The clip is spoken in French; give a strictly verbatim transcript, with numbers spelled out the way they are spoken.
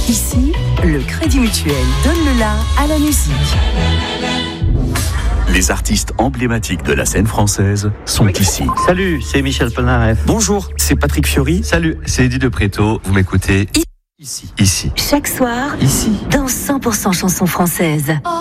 Ici, le Crédit Mutuel donne le la à la musique. Les artistes emblématiques de la scène française sont ici. Salut, c'est Michel Polnareff. Bonjour, c'est Patrick Fiori. Salut, c'est Eddie de Préto. Vous m'écoutez I- ici. Ici. Chaque soir, Ici. dans cent pour cent chansons françaises.